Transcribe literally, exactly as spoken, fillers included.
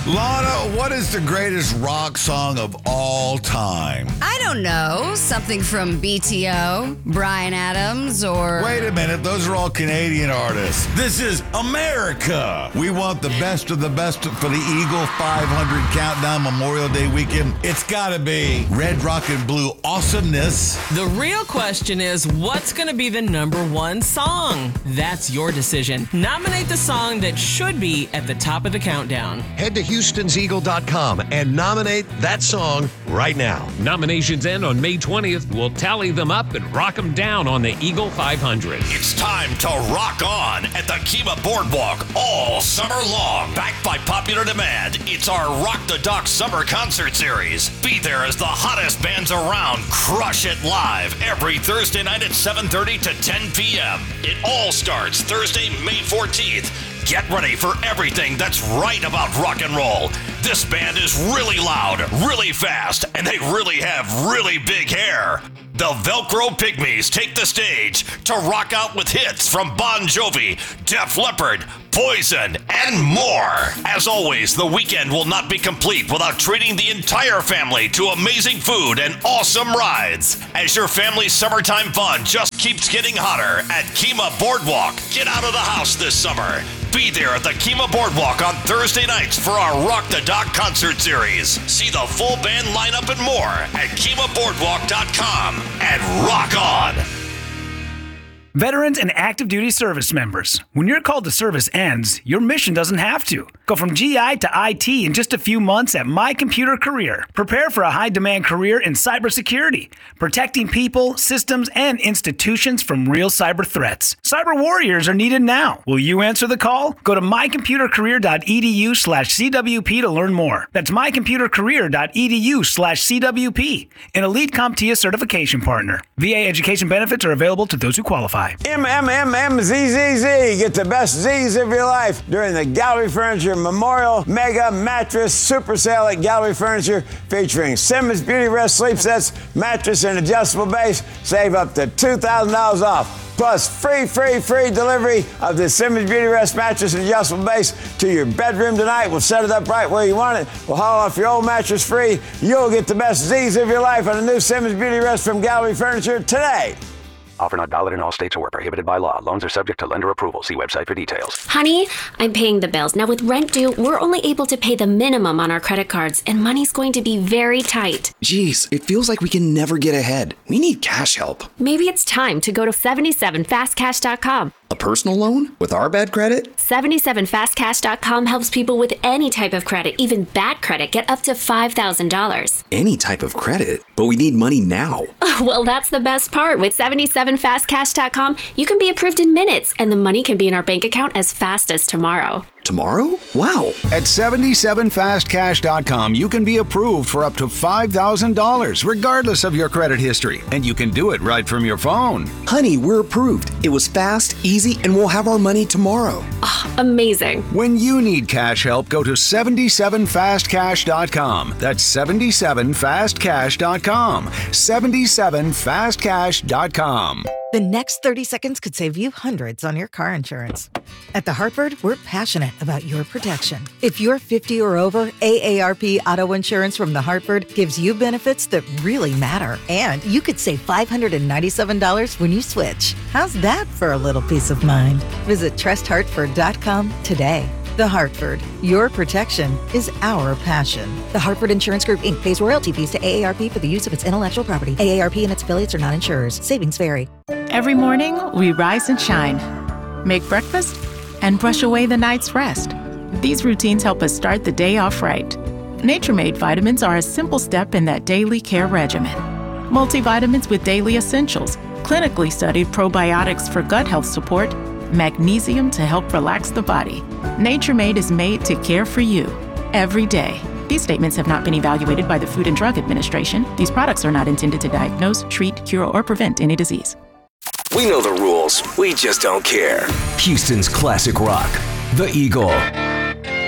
Lana, what is the greatest rock song of all time? I don't know. Something from B T O, Bryan Adams, or... Wait a minute. Those are all Canadian artists. This is America. We want the best of the best for the Eagle five hundred Countdown Memorial Day weekend. It's got to be Red, Rock, and Blue awesomeness. The real question is, what's going to be the number one song? That's your decision. Nominate the song that should be at the top of the countdown. Head to Houstons Eagle dot com and nominate that song right now. Nominations end on May twentieth. We'll tally them up and rock them down on the Eagle five hundred. It's time to rock on at the Kemah Boardwalk all summer long. Backed by popular demand, it's our Rock the Dock Summer Concert Series. Be there as the hottest bands around crush it live every Thursday night at seven thirty to ten p.m. It all starts Thursday, May fourteenth. Get ready for everything that's right about rock and roll. This band is really loud, really fast, and they really have really big hair. The Velcro Pygmies take the stage to rock out with hits from Bon Jovi, Def Leppard, Poison, and more. As always, the weekend will not be complete without treating the entire family to amazing food and awesome rides. As your family's summertime fun just keeps getting hotter at Kemah Boardwalk. Get out of the house this summer. Be there at the Kemah Boardwalk on Thursday nights for our Rock the Dock concert series. See the full band lineup and more at Kemah Boardwalk dot com and rock on. Veterans and active duty service members, when your call to service ends, your mission doesn't have to. Go from G I to I T in just a few months at My Computer Career. Prepare for a high-demand career in cybersecurity, protecting people, systems, and institutions from real cyber threats. Cyber warriors are needed now. Will you answer the call? Go to my computer career dot e d u slash c w p to learn more. That's my computer career dot e d u slash c w p, an Elite CompTIA certification partner. V A education benefits are available to those who qualify. M M M M Z Z Z. Get the best Z's of your life during the Gallery Furniture Memorial Mega Mattress Super Sale at Gallery Furniture, featuring Simmons Beauty Rest sleep sets, mattress, and adjustable base. Save up to two thousand dollars off. Plus, free, free, free delivery of the Simmons Beauty Rest mattress and adjustable base to your bedroom tonight. We'll set it up right where you want it. We'll haul off your old mattress free. You'll get the best Z's of your life on the new Simmons Beauty Rest from Gallery Furniture today. Offer not valid in all states or prohibited by law. Loans are subject to lender approval. See website for details. Honey, I'm paying the bills. Now with rent due, we're only able to pay the minimum on our credit cards, and money's going to be very tight. Geez, it feels like we can never get ahead. We need cash help. Maybe it's time to go to seventy-seven fast cash dot com. A personal loan? With our bad credit? seventy-seven fast cash dot com helps people with any type of credit, even bad credit, get up to five thousand dollars. Any type of credit? But we need money now. Well, that's the best part. With seventy-seven fast cash dot com, you can be approved in minutes, and the money can be in our bank account as fast as tomorrow. Tomorrow? Wow. At seventy-seven fast cash dot com, you can be approved for up to five thousand dollars, regardless of your credit history. And you can do it right from your phone. Honey, we're approved. It was fast, easy, and we'll have our money tomorrow. Oh, amazing. When you need cash help, go to seventy-seven fast cash dot com. That's seventy-seven fast cash dot com. seventy-seven fast cash dot com. The next thirty seconds could save you hundreds on your car insurance. At The Hartford, we're passionate about your protection. If you're fifty or over, A A R P Auto Insurance from The Hartford gives you benefits that really matter. And you could save five hundred ninety-seven dollars when you switch. How's that for a little peace of mind? Visit trust hartford dot com today. The Hartford, your protection is our passion. The Hartford Insurance Group, Incorporated pays royalty fees to A A R P for the use of its intellectual property. A A R P and its affiliates are not insurers. Savings vary. Every morning, we rise and shine, make breakfast, and brush away the night's rest. These routines help us start the day off right. Nature-Made vitamins are a simple step in that daily care regimen. Multivitamins with daily essentials, clinically studied probiotics for gut health support, magnesium to help relax the body. Nature-Made is made to care for you every day. These statements have not been evaluated by the Food and Drug Administration. These products are not intended to diagnose, treat, cure, or prevent any disease. We know the rules. We just don't care. Houston's classic rock, The Eagle.